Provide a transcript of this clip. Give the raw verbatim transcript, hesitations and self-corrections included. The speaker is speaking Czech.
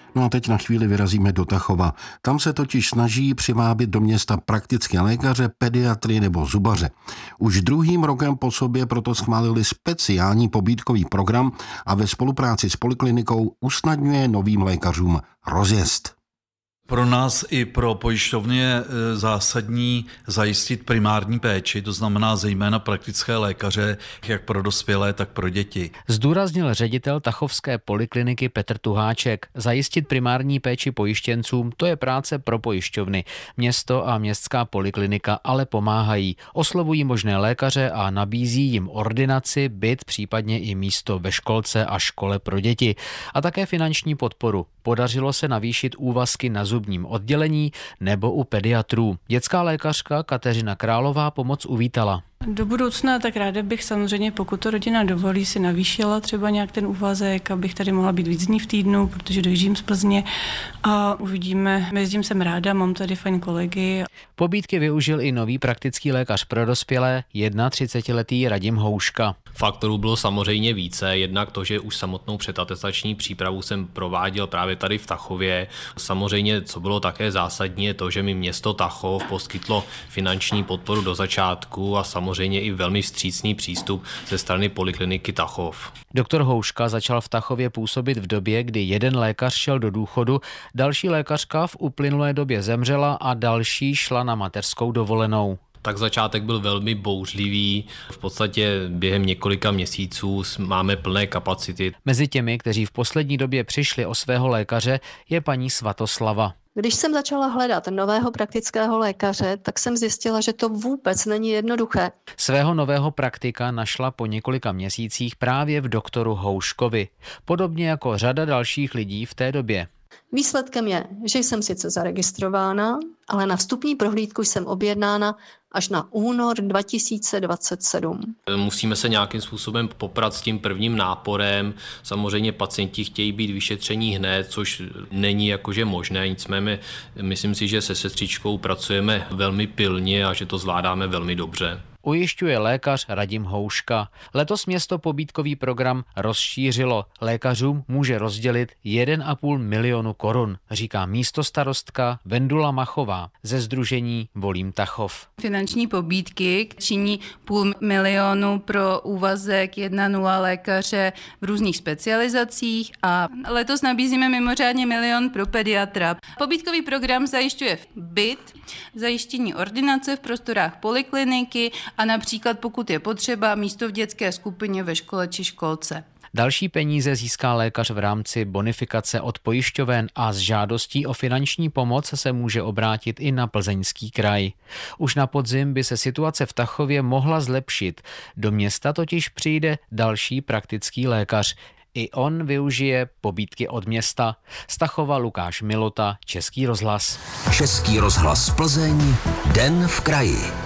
No a teď na chvíli vyrazíme do Tachova. Tam se totiž snaží přivábit do města praktické lékaře, pediatry nebo zubaře. Už druhým rokem po sobě proto schválili speciální pobídkový program a ve spolupráci s poliklinikou usnadňuje novým lékařům rozjezd. Pro nás i pro pojišťovny je zásadní zajistit primární péči, to znamená zejména praktické lékaře, jak pro dospělé, tak pro děti. Zdůraznil ředitel tachovské polikliniky Petr Tuháček. Zajistit primární péči pojištěncům, to je práce pro pojišťovny. Město a městská poliklinika ale pomáhají. Oslovují možné lékaře a nabízí jim ordinaci, byt, případně i místo ve školce a škole pro děti. A také finanční podporu. Podařilo se navýšit úvazky na zubním oddělení nebo u pediatrů. Dětská lékařka Kateřina Králová pomoc uvítala. Do budoucna tak ráda bych samozřejmě, pokud to rodina dovolí, si navýšila třeba nějak ten úvazek, abych tady mohla být víc dní v týdnu, protože dojíždím z Plzně a uvidíme. Jezdím sem ráda, mám tady fajn kolegy. Pobídky využil i nový praktický lékař pro dospělé, třicetiletý Radim Houška. Faktorů bylo samozřejmě více, jednak to, že už samotnou předatestační přípravu jsem prováděl právě tady v Tachově. Samozřejmě, co bylo také zásadní, je to, že mi město Tachov poskytlo finanční podporu do začátku a samozřejmě i velmi vstřícný přístup ze strany polikliniky Tachov. Doktor Houška začal v Tachově působit v době, kdy jeden lékař šel do důchodu, další lékařka v uplynulé době zemřela a další šla na mateřskou dovolenou. Tak začátek byl velmi bouřlivý. V podstatě během několika měsíců máme plné kapacity. Mezi těmi, kteří v poslední době přišli o svého lékaře, je paní Svatoslava. Když jsem začala hledat nového praktického lékaře, tak jsem zjistila, že to vůbec není jednoduché. Svého nového praktika našla po několika měsících právě v doktoru Houškovi. Podobně jako řada dalších lidí v té době. Výsledkem je, že jsem sice zaregistrována, ale na vstupní prohlídku jsem objednána až na únor dva tisíce dvacet sedm. Musíme se nějakým způsobem poprat s tím prvním náporem. Samozřejmě pacienti chtějí být vyšetření hned, což není jakože možné. Nicméně myslím si, že se sestřičkou pracujeme velmi pilně a že to zvládáme velmi dobře. Ujišťuje lékař Radim Houška. Letos město pobídkový program rozšířilo. Lékařům může rozdělit jeden a půl milionu korun, říká místostarostka Vendula Machová ze sdružení Volím Tachov. Finanční pobídky činí půl milionu pro úvazek jedna nula lékaře v různých specializacích a letos nabízíme mimořádně milion pro pediatra. Pobídkový program zajišťuje byt, zajištění ordinace v prostorách polikliniky a například pokud je potřeba místo v dětské skupině ve škole či školce. Další peníze získá lékař v rámci bonifikace od pojišťoven a s žádostí o finanční pomoc se může obrátit i na Plzeňský kraj. Už na podzim by se situace v Tachově mohla zlepšit. Do města totiž přijde další praktický lékař. I on využije pobídky od města. Z Tachova Lukáš Milota, Český rozhlas. Český rozhlas Plzeň, Den v kraji.